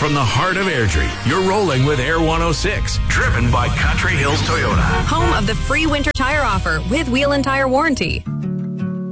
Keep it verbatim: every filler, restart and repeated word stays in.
from the heart of Airdrie. You're rolling with Air one oh six, driven by Country Hills Toyota. Home of the free winter tire offer with wheel and tire warranty.